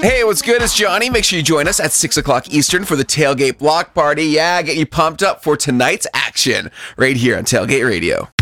Hey, what's good? It's Johnny. Make sure you join us at 6 o'clock Eastern for the Tailgate Block Party. Yeah, get you pumped up for tonight's action right here on Tailgate Radio.